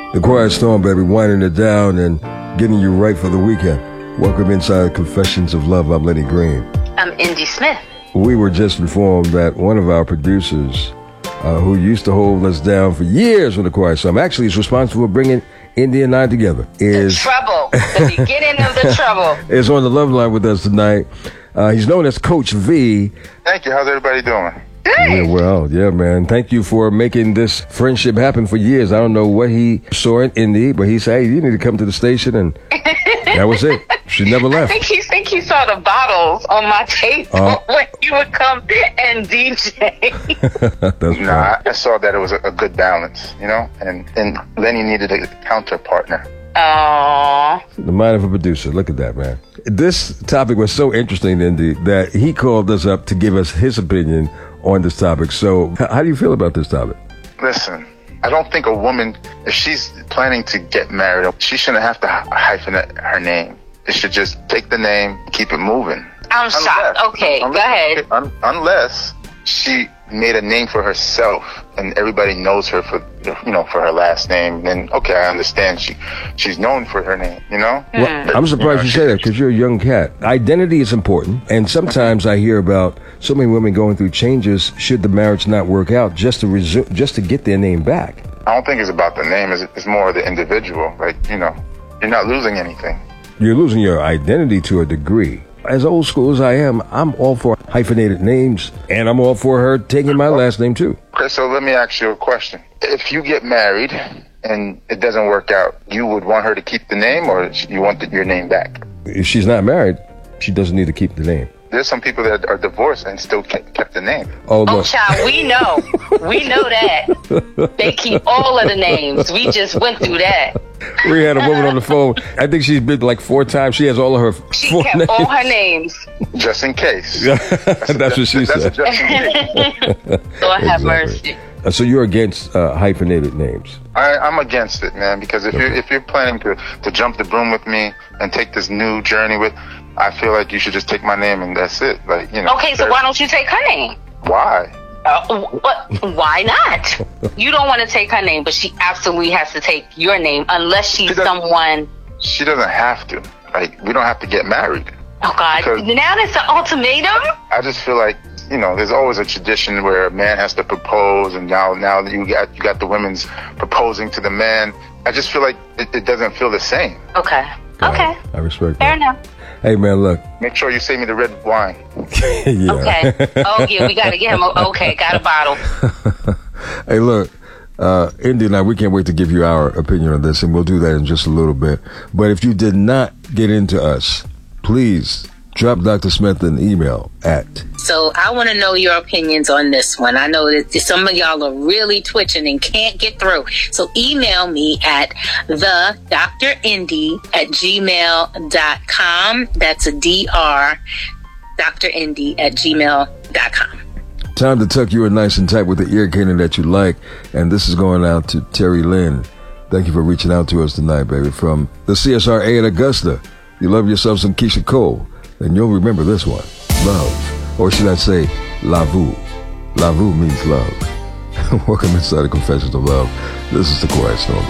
The Quiet Storm, baby, winding it down and getting you right for the weekend. Welcome inside Confessions of Love. I'm Lenny Green. I'm Indy Smith. We were just informed that one of our producers, who used to hold us down for years on The Quiet Storm, actually is responsible for bringing Indy and I together. The trouble. The beginning of the trouble. Is on the love line with us tonight. He's known as Coach V. Thank you. How's everybody doing? Yeah, well, yeah, man. Thank you for making this friendship happen for years. I don't know what he saw in Indy, but he said, hey, you need to come to the station, and that was it. She never left. I think he saw the bottles on my table when you would come and DJ. I saw that it was a good balance, you know, and Lenny needed a counter partner. Aww. The mind of a producer. Look at that, man. This topic was so interesting, Indy, that he called us up to give us his opinion on this topic. So how do you feel about this topic? Listen, I don't think a woman, if she's planning to get married, she shouldn't have to hyphenate her name. It should just take the name, keep it moving. I'm shocked. Okay, go ahead. Unless she made a name for herself and everybody knows her for, you know, for her last name, then okay, I understand she's known for her name, you know? Well, I'm surprised you say that because you're a young cat. Identity is important, and sometimes I hear about so many women going through changes should the marriage not work out just to get their name back. I don't think it's about the name, it's more the individual. Like, you know, you're not losing anything. You're losing your identity to a degree. As old school as I am, I'm all for hyphenated names, and I'm all for her taking my last name too. Okay, so let me ask you a question. If you get married and it doesn't work out, you would want her to keep the name, or you want your name back? If she's not married, she doesn't need to keep the name. There's some people that are divorced and still kept the name. Oh, child, we know. We know that. They keep all of the names. We just went through that. We had a woman on the phone. I think she's been like 4 times. She has all of her She kept names. All her names. Just in case. That's what she said. That's a just in case. Lord have mercy. So you're against hyphenated names? I'm against it, man, because if you're planning to jump the broom with me and take this new journey with, I feel like you should just take my name and that's it. Like, you know. Okay, so why don't you take her name? Why? Why not? You don't want to take her name, but she absolutely has to take your name unless she's someone. She doesn't have to. Like, we don't have to get married. Oh, God. Now that's an ultimatum? I just feel like, you know, there's always a tradition where a man has to propose, and now that you got the women's proposing to the man. I just feel like it doesn't feel the same. Okay. Okay. I respect that. Fair enough. Hey, man, look. Make sure you save me the red wine. Yeah. Okay. Oh, yeah, we got to get him. Okay, got a bottle. Hey, look, Indy and I, we can't wait to give you our opinion on this, and we'll do that in just a little bit. But if you did not get into us, please drop Dr. Smith an email at. So I want to know your opinions on this one. I know that some of y'all are really twitching and can't get through. So email me at thedrindy@gmail.com. That's a DR, drindy@gmail.com. Time to tuck you in nice and tight with the ear candy that you like. And this is going out to Terry Lynn. Thank you for reaching out to us tonight, baby. From the CSRA at Augusta. You love yourself some Keisha Cole, then you'll remember this one. Love. Or should I say, la vu. La vu means love. Welcome inside the Confessions of Love. This is The Quiet Storm.